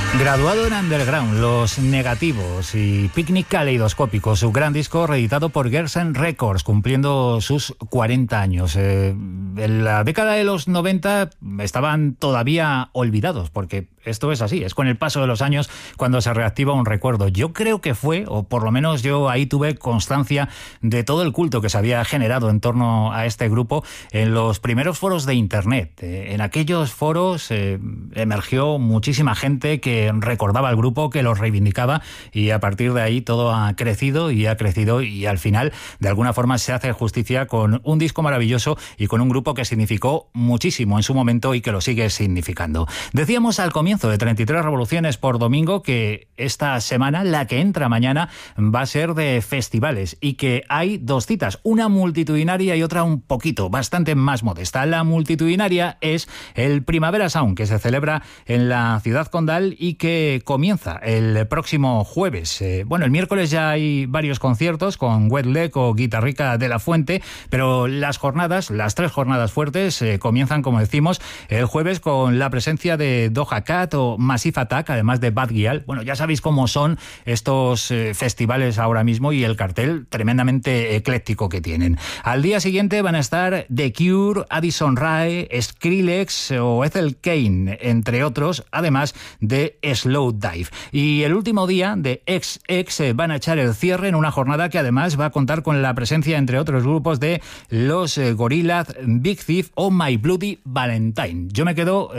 Graduado en Underground, Los Negativos y Picnic Caleidoscópico, su gran disco reeditado por Gersen Records, cumpliendo sus 40 años. En la década de los 90 estaban todavía olvidados, porque esto es así, es con el paso de los años cuando se reactiva un recuerdo. Yo creo que fue, o por lo menos yo ahí tuve constancia de todo el culto que se había generado en torno a este grupo en los primeros foros de Internet. En aquellos foros emergió muchísima gente que recordaba al grupo, que los reivindicaba, y a partir de ahí todo ha crecido y al final de alguna forma se hace justicia con un disco maravilloso y con un grupo que significó muchísimo en su momento y que lo sigue significando. Decíamos al comienzo de 33 revoluciones por domingo que esta semana, la que entra mañana, va a ser de festivales y que hay dos citas, una multitudinaria y otra un poquito, bastante más modesta. La multitudinaria es el Primavera Sound, que se celebra en la ciudad condal y que comienza el próximo jueves. El miércoles ya hay varios conciertos con Wet Leg o Guitarrica de la Fuente, pero las tres jornadas fuertes comienzan, como decimos, el jueves con la presencia de Doja Cat o Massive Attack, además de Bad Gyal. Bueno, ya sabéis cómo son estos festivales ahora mismo y el cartel tremendamente ecléctico que tienen. Al día siguiente van a estar The Cure, Addison Rae, Skrillex o Ethel Cain, entre otros, además de Slow Dive. Y el último día de XX van a echar el cierre en una jornada que además va a contar con la presencia, entre otros grupos, de los Gorillaz, Big Thief o My Bloody Valentine. Yo me quedo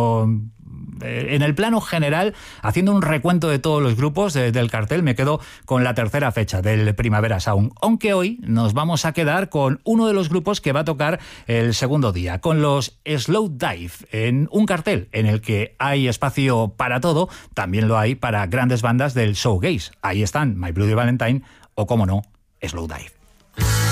en el plano general, haciendo un recuento de todos los grupos del cartel, me quedo con la tercera fecha del Primavera Sound, aunque hoy nos vamos a quedar con uno de los grupos que va a tocar el segundo día, con los Slow Dive, en un cartel en el que hay espacio para todo, también lo hay para grandes bandas del showgaze. Ahí están My Bloody Valentine o, como no, Slow Dive.